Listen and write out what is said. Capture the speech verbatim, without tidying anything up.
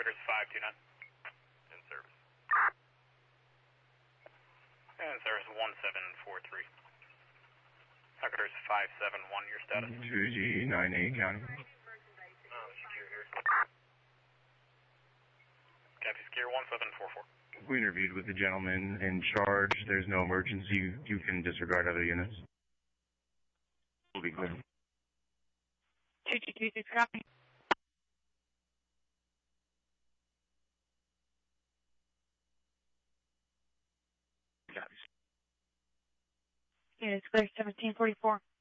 Tucker's five two nine. In service. And service one seven four three. Tucker's five seven one, your status? two G nine eight county. Um, secure here. Copy, secure one seven four four. We interviewed with the gentleman in charge. There's no emergency. You, you can disregard other units. We'll be clear. two two two six, copy. Copy. Units clear, seventeen forty-four.